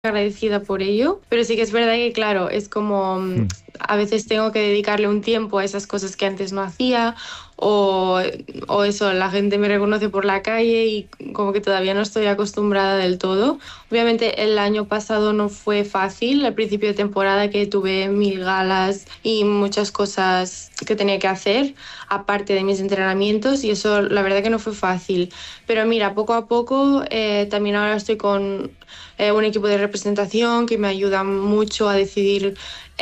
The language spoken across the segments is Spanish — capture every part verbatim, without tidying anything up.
agradecida por ello, pero sí que es verdad que, claro, es como mm. a veces tengo que dedicarle un tiempo a esas cosas que antes no hacía, o, o eso, la gente me reconoce por la calle y como que todavía no estoy acostumbrada del todo. Obviamente el año pasado no fue fácil, al principio de temporada, que tuve mil galas y muchas cosas que tenía que hacer aparte de mis entrenamientos, y eso la verdad que no fue fácil, pero mira, poco a poco eh, también ahora estoy con eh, un equipo de representación que me ayuda mucho a decidir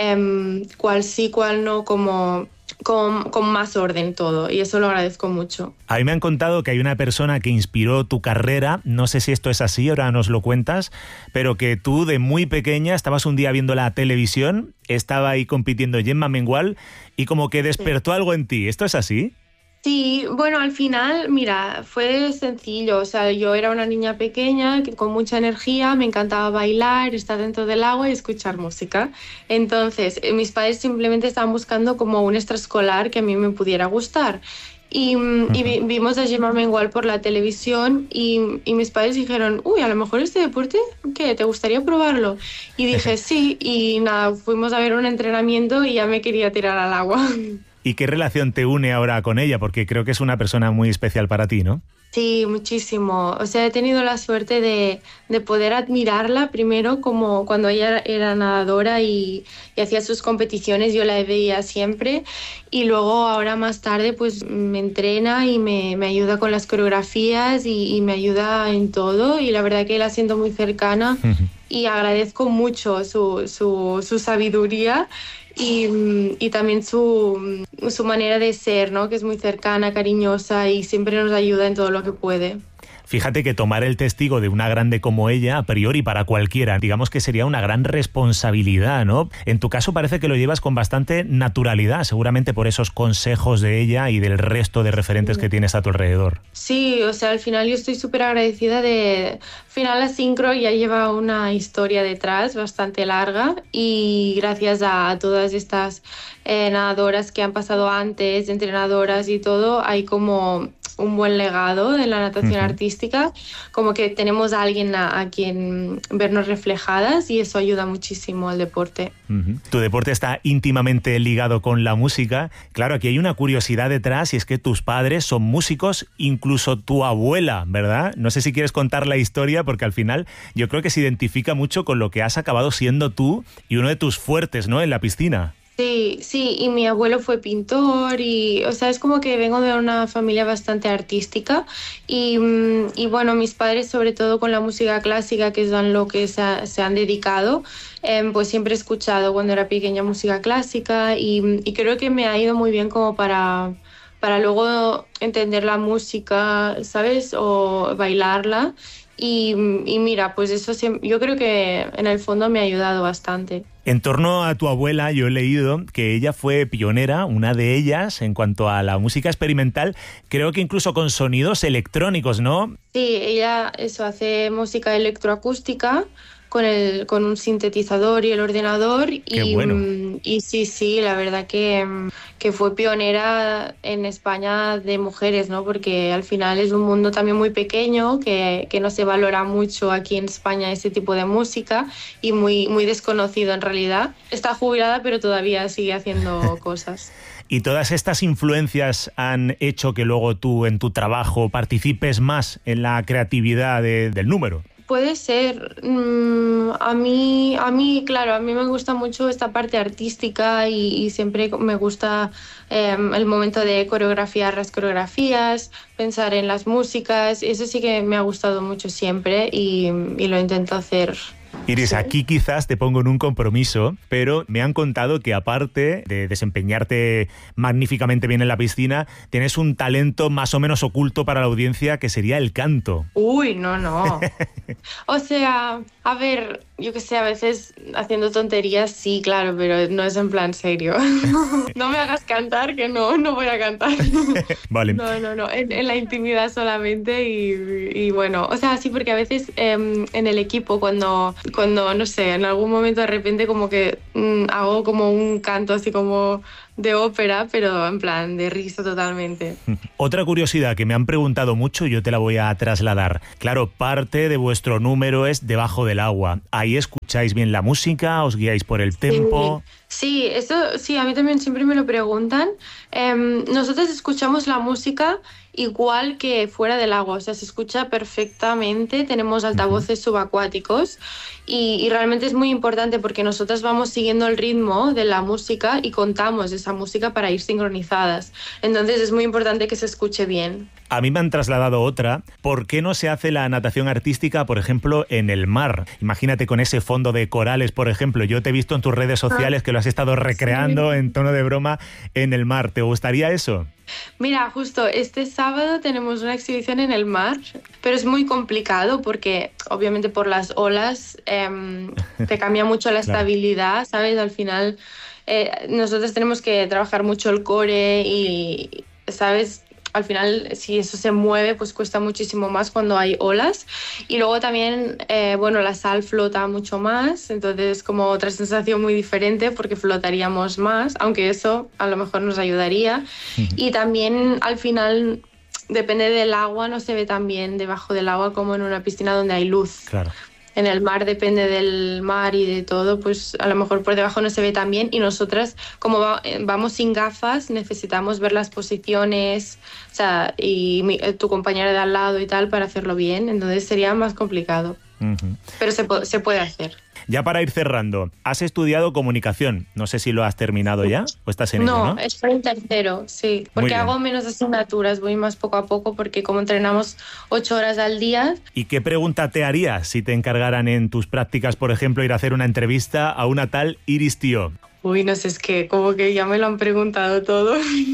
eh, cuál sí, cuál no, como Con, con más orden todo, y eso lo agradezco mucho. A mí me han contado que hay una persona que inspiró tu carrera, no sé si esto es así, ahora nos lo cuentas, pero que tú de muy pequeña estabas un día viendo la televisión, estaba ahí compitiendo Gemma Mengual y como que despertó sí. algo en ti, ¿esto es así? Sí, bueno, al final, mira, fue sencillo, o sea, yo era una niña pequeña que, con mucha energía, me encantaba bailar, estar dentro del agua y escuchar música. Entonces, mis padres simplemente estaban buscando como un extraescolar que a mí me pudiera gustar. Y, uh-huh. y vi, vimos a Gemma Mengual por la televisión y, y mis padres dijeron, uy, a lo mejor este deporte, ¿qué? ¿Te gustaría probarlo? Y dije, sí, y nada, fuimos a ver un entrenamiento y ya me quería tirar al agua. ¿Y qué relación te une ahora con ella? Porque creo que es una persona muy especial para ti, ¿no? Sí, muchísimo. O sea, he tenido la suerte de, de poder admirarla primero, como cuando ella era nadadora y, y hacía sus competiciones, yo la veía siempre, y luego ahora más tarde pues me entrena y me, me ayuda con las coreografías y, y me ayuda en todo, y la verdad que la siento muy cercana y agradezco mucho su, su, su sabiduría. Y, y también su, su manera de ser, ¿no? Que es muy cercana, cariñosa y siempre nos ayuda en todo lo que puede. Fíjate que tomar el testigo de una grande como ella, a priori para cualquiera, digamos que sería una gran responsabilidad, ¿no? En tu caso parece que lo llevas con bastante naturalidad, seguramente por esos consejos de ella y del resto de referentes sí. que tienes a tu alrededor. Sí, o sea, al final yo estoy súper agradecida de... Al final la sincro ya lleva una historia detrás bastante larga, y gracias a todas estas eh, nadadoras que han pasado antes, entrenadoras y todo, hay como un buen legado de la natación uh-huh. artística, como que tenemos a alguien a, a quien vernos reflejadas, y eso ayuda muchísimo al deporte. Uh-huh. Tu deporte está íntimamente ligado con la música. Claro, aquí hay una curiosidad detrás, y es que tus padres son músicos, incluso tu abuela, ¿verdad? No sé si quieres contar la historia, porque al final yo creo que se identifica mucho con lo que has acabado siendo tú y uno de tus fuertes, ¿no?, en la piscina. Sí, sí, y mi abuelo fue pintor y, o sea, es como que vengo de una familia bastante artística y, y bueno, mis padres, sobre todo con la música clásica, que es a lo que se, ha, se han dedicado, eh, pues siempre he escuchado cuando era pequeña música clásica y, y creo que me ha ido muy bien como para, para luego entender la música, ¿sabes? O bailarla. Y, y mira, pues eso siempre, yo creo que en el fondo me ha ayudado bastante. En torno a tu abuela, yo he leído que ella fue pionera, una de ellas, en cuanto a la música experimental, creo que incluso con sonidos electrónicos, ¿no? Sí, ella eso hace música electroacústica con el con un sintetizador y el ordenador. Qué y, bueno. y sí, sí, la verdad que, que fue pionera en España de mujeres, ¿no? Porque al final es un mundo también muy pequeño, que, que no se valora mucho aquí en España ese tipo de música, y muy, muy desconocido en realidad. Está jubilada, pero todavía sigue haciendo cosas. ¿Y todas estas influencias han hecho que luego tú en tu trabajo participes más en la creatividad de, del número? Puede ser. Mm, a mí, a mí, claro, a mí me gusta mucho esta parte artística y, y siempre me gusta eh, el momento de coreografiar las coreografías, pensar en las músicas. Eso sí que me ha gustado mucho siempre y, y lo intento hacer. Iris, aquí quizás te pongo en un compromiso, pero me han contado que aparte de desempeñarte magníficamente bien en la piscina, tienes un talento más o menos oculto para la audiencia, que sería el canto. Uy, no, no. O sea, a ver, yo que sé, a veces haciendo tonterías, sí, claro, pero no es en plan serio. No me hagas cantar, que no, no voy a cantar. Vale. No, no, no, en, en la intimidad solamente y, y bueno, o sea, sí, porque a veces eh, en el equipo cuando... cuando, no sé, en algún momento de repente como que mmm, hago como un canto así como de ópera, pero en plan de risa totalmente. Otra curiosidad que me han preguntado mucho, yo te la voy a trasladar. Claro, parte de vuestro número es debajo del agua. ¿Ahí escucháis bien la música? ¿Os guiáis por el tempo? Sí, eso sí, a mí también siempre me lo preguntan. Eh, nosotros escuchamos la música igual que fuera del agua, o sea, se escucha perfectamente, tenemos altavoces subacuáticos y, y realmente es muy importante porque nosotros vamos siguiendo el ritmo de la música y contamos esa música para ir sincronizadas. Entonces es muy importante que se escuche bien. A mí me han trasladado otra. ¿Por qué no se hace la natación artística, por ejemplo, en el mar? Imagínate con ese fondo de corales, por ejemplo. Yo te he visto en tus redes sociales que lo has estado recreando sí. en tono de broma en el mar. ¿Te gustaría eso? Mira, justo este sábado tenemos una exhibición en el mar, pero es muy complicado porque obviamente por las olas eh, te cambia mucho la claro. estabilidad, ¿sabes? Al final eh, nosotros tenemos que trabajar mucho el core y, ¿sabes? Al final, si eso se mueve, pues cuesta muchísimo más cuando hay olas. Y luego también, eh, bueno, la sal flota mucho más, entonces como otra sensación muy diferente porque flotaríamos más, aunque eso a lo mejor nos ayudaría. Uh-huh. Y también al final, depende del agua, no se ve tan bien debajo del agua como en una piscina donde hay luz. Claro. En el mar depende del mar y de todo, pues a lo mejor por debajo no se ve tan bien y nosotras como va, vamos sin gafas necesitamos ver las posiciones, o sea, y mi, tu compañera de al lado y tal para hacerlo bien, entonces sería más complicado. Uh-huh. Pero se, se puede hacer. Ya para ir cerrando, has estudiado comunicación, no sé si lo has terminado ya o estás en ello, ¿no? No, estoy en tercero, sí, porque hago menos asignaturas, voy más poco a poco porque como entrenamos ocho horas al día. ¿Y qué pregunta te harías si te encargaran en tus prácticas, por ejemplo, ir a hacer una entrevista a una tal Iris Tío? Uy, no sé, es que como que ya me lo han preguntado todo.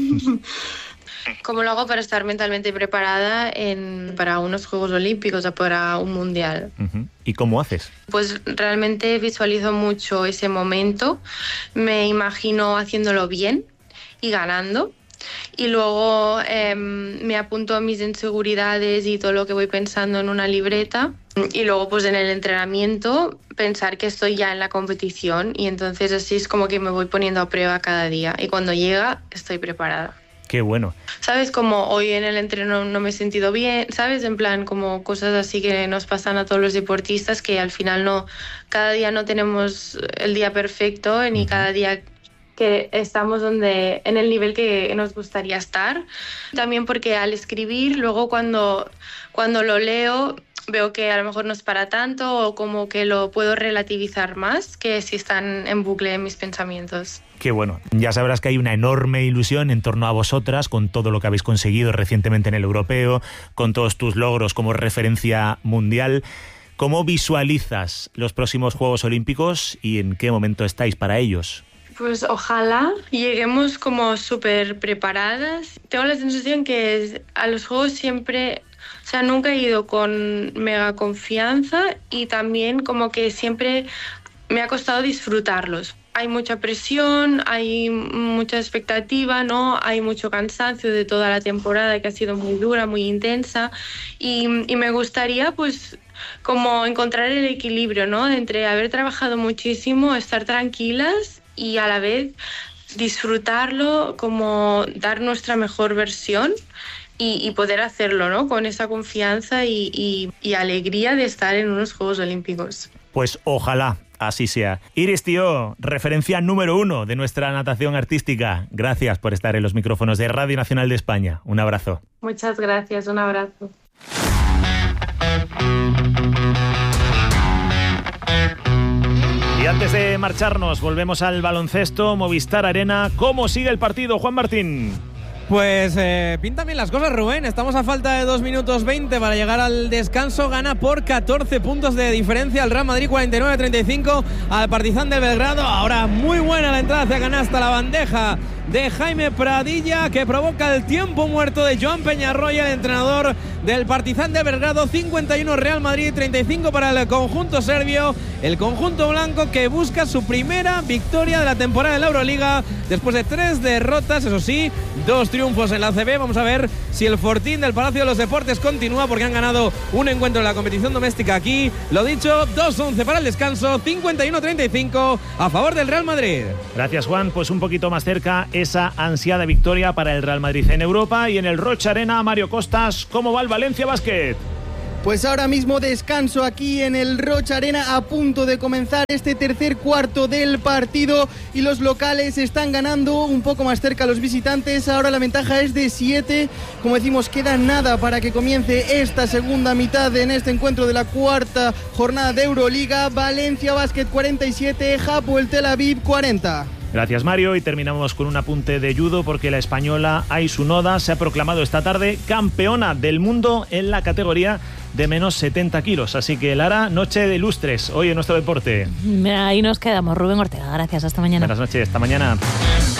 ¿Cómo lo hago para estar mentalmente preparada en, para unos Juegos Olímpicos o para un Mundial? Uh-huh. ¿Y cómo haces? Pues realmente visualizo mucho ese momento, me imagino haciéndolo bien y ganando. Y luego eh, me apunto mis inseguridades y todo lo que voy pensando en una libreta. Y luego pues en el entrenamiento pensar que estoy ya en la competición y entonces así es como que me voy poniendo a prueba cada día. Y cuando llega estoy preparada. Qué bueno. ¿Sabes? Como hoy en el entreno no me he sentido bien, ¿sabes? En plan, como cosas así que nos pasan a todos los deportistas, que al final no, cada día no tenemos el día perfecto, ni uh-huh. cada día que estamos donde, en el nivel que nos gustaría estar. También porque al escribir, luego cuando, cuando lo leo, veo que a lo mejor no es para tanto o como que lo puedo relativizar más que si están en bucle en mis pensamientos. Qué bueno. Ya sabrás que hay una enorme ilusión en torno a vosotras con todo lo que habéis conseguido recientemente en el europeo, con todos tus logros como referencia mundial. ¿Cómo visualizas los próximos Juegos Olímpicos y en qué momento estáis para ellos? Pues ojalá lleguemos como súper preparadas. Tengo la sensación que a los Juegos siempre... O sea, nunca he ido con mega confianza y también como que siempre me ha costado disfrutarlos. Hay mucha presión, hay mucha expectativa, ¿no? Hay mucho cansancio de toda la temporada que ha sido muy dura, muy intensa y, y me gustaría pues como encontrar el equilibrio, ¿no? Entre haber trabajado muchísimo, estar tranquilas y a la vez disfrutarlo, como dar nuestra mejor versión. Y, y poder hacerlo, ¿no? Con esa confianza y, y, y alegría de estar en unos Juegos Olímpicos. Pues ojalá así sea. Iris Tío, referencia número uno de nuestra natación artística. Gracias por estar en los micrófonos de Radio Nacional de España. Un abrazo. Muchas gracias, un abrazo. Y antes de marcharnos, volvemos al baloncesto, Movistar Arena. ¿Cómo sigue el partido, Juan Martín? Pues eh, pintan bien las cosas, Rubén. Estamos a falta de dos minutos veinte para llegar al descanso. Gana por catorce puntos de diferencia al Real Madrid, cuarenta y nueve a treinta y cinco al Partizan de Belgrado. Ahora muy buena la entrada hacia canasta, la bandeja de Jaime Pradilla, que provoca el tiempo muerto de Joan Peñarroya, el entrenador del Partizan de Belgrado. Cincuenta y uno Real Madrid, treinta y cinco para el conjunto serbio. El conjunto blanco que busca su primera victoria de la temporada en la Euroliga después de tres derrotas, eso sí, dos triunfos en la A C B. Vamos a ver si el fortín del Palacio de los Deportes continúa, porque han ganado un encuentro en la competición doméstica aquí. Lo dicho, dos once para el descanso, cincuenta y uno treinta y cinco a favor del Real Madrid. Gracias, Juan. Pues un poquito más cerca esa ansiada victoria para el Real Madrid en Europa. Y en el Rocha Arena, Mario Costas, ¿cómo va el Valencia Basket? Pues ahora mismo descanso aquí en el Rocha Arena, a punto de comenzar este tercer cuarto del partido, y los locales están ganando un poco más cerca a los visitantes. Ahora la ventaja es de siete. Como decimos, queda nada para que comience esta segunda mitad en este encuentro de la cuarta jornada de Euroliga. Valencia Basket cuarenta y siete, Hapoel Tel Aviv cuarenta. Gracias, Mario, y terminamos con un apunte de judo, porque la española Aisu Noda se ha proclamado esta tarde campeona del mundo en la categoría de menos setenta kilos. Así que, Lara, noche de ilustres hoy en nuestro deporte. Ahí nos quedamos. Rubén Ortega, gracias, hasta mañana. Buenas noches, hasta mañana.